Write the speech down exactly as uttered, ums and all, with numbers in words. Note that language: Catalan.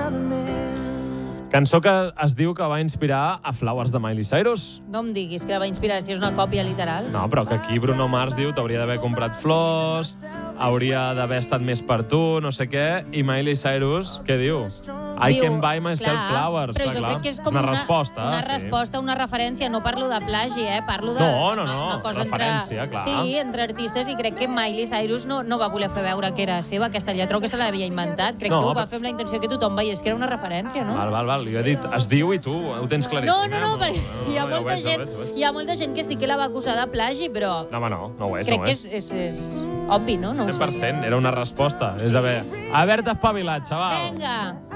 Cançó que es diu que va inspirar a Flowers de Miley Cyrus. No em diguis que la va inspirar, si és una còpia literal. No, però que aquí Bruno Mars diu t'hauria d'haver comprat flors, hauria d'haver estat més per tu, no sé què, i Miley Cyrus, què diu? I Diu, can buy myself clar, flowers. però Clar, jo clar. crec que és com una, una resposta. Una sí. resposta, una referència. No parlo de plagi, eh? Parlo de... No, no, no, una cosa referència, entre, clar. Sí, entre artistes, i crec que Miley Cyrus no, no va voler fer veure que era seva, aquesta lletra, o que se l'havia inventat. Crec No, que ho va però- fer amb la intenció que tothom veiés que era una referència, no? Val, val, val. Jo he dit, es diu i tu ho tens claríssim. No, no, no, eh? perquè hi ha ja ho molta veig, ja ho gent, veig, ja ho veig. hi ha molta gent que sí que la va acusar de plagi, però No, home, no, no ho és, crec no ho que és. és, és, és obvi, no? No ho cent per sé. cent, era una resposta. És a veure, haver-te espavilat, xaval. Vinga!